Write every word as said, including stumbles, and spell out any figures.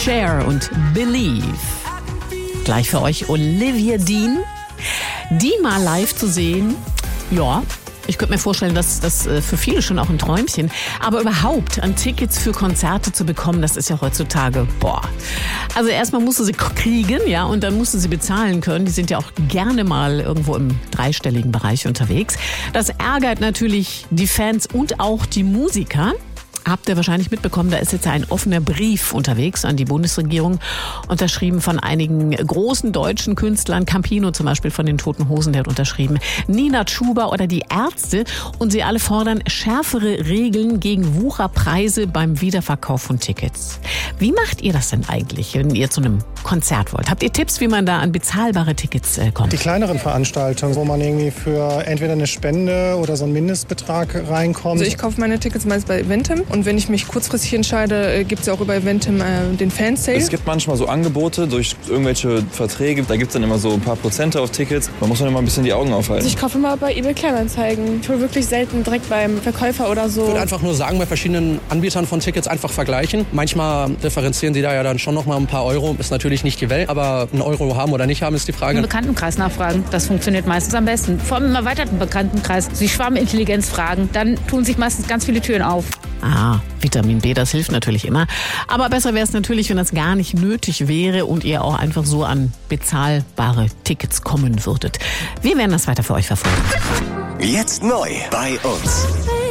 Cher und Believe. Gleich für euch Olivia Dean. Die mal live zu sehen, ja, ich könnte mir vorstellen, dass das für viele schon auch ein Träumchen. Aber überhaupt an Tickets für Konzerte zu bekommen, das ist ja heutzutage, boah. Also erstmal musst du sie kriegen, ja, und dann musst du sie bezahlen können. Die sind ja auch gerne mal irgendwo im dreistelligen Bereich unterwegs. Das ärgert natürlich die Fans und auch die Musiker. Habt ihr wahrscheinlich mitbekommen, da ist jetzt ein offener Brief unterwegs an die Bundesregierung, unterschrieben von einigen großen deutschen Künstlern, Campino zum Beispiel von den Toten Hosen, der hat unterschrieben, Nina Chuba oder die Ärzte, und sie alle fordern schärfere Regeln gegen Wucherpreise beim Wiederverkauf von Tickets. Wie macht ihr das denn eigentlich, wenn ihr zu einem Konzert wollt? Habt ihr Tipps, wie man da an bezahlbare Tickets äh, kommt? Die kleineren Veranstaltungen, wo man irgendwie für entweder eine Spende oder so einen Mindestbetrag reinkommt. Also ich kaufe meine Tickets meist bei Eventim. Und wenn ich mich kurzfristig entscheide, gibt es ja auch über Eventim äh, den Fansale. Es gibt manchmal so Angebote durch irgendwelche Verträge. Da gibt es dann immer so ein paar Prozente auf Tickets. Man muss dann immer ein bisschen die Augen aufhalten. Also ich kaufe immer bei eBay Kleinanzeigen. Ich hole wirklich selten direkt beim Verkäufer oder so. Ich würde einfach nur sagen, bei verschiedenen Anbietern von Tickets einfach vergleichen. Manchmal differenzieren sie da ja dann schon noch mal ein paar Euro. Ist natürlich nicht die Welt, aber einen Euro haben oder nicht haben, ist die Frage. Im Bekanntenkreis nachfragen, das funktioniert meistens am besten. Vor allem im erweiterten Bekanntenkreis. Sie Schwarmintelligenz fragen, dann tun sich meistens ganz viele Türen auf. Ah, Vitamin B, das hilft natürlich immer. Aber besser wäre es natürlich, wenn das gar nicht nötig wäre und ihr auch einfach so an bezahlbare Tickets kommen würdet. Wir werden das weiter für euch verfolgen. Jetzt neu bei uns.